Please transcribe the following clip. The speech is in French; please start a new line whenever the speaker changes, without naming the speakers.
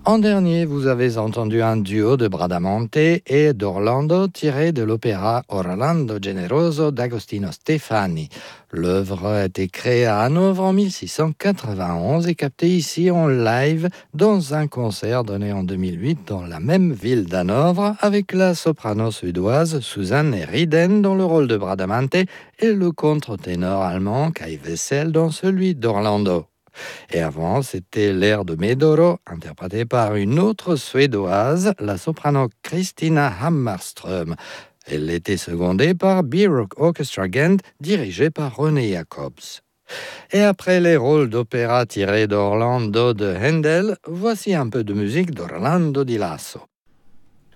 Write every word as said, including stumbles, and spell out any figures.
En dernier, vous avez entendu un duo de Bradamante et d'Orlando tiré de l'opéra Orlando Generoso d'Agostino Stefani. L'œuvre a été créée à Hanovre en mille six cent quatre-vingt-onze et captée ici en live dans un concert donné en deux mille huit dans la même ville d'Hanovre avec la soprano suédoise Susanne Riden dans le rôle de Bradamante et le contre-ténor allemand Kai Wessel dans celui d'Orlando. Et avant, c'était l'air de Medoro, interprété par une autre suédoise, la soprano Christina Hammarström. Elle était secondée par B-Rock Orchestra Gent, dirigé par René Jacobs. Et après les rôles d'opéra tirés d'Orlando de Handel, voici un peu de musique d'Orlando di Lasso.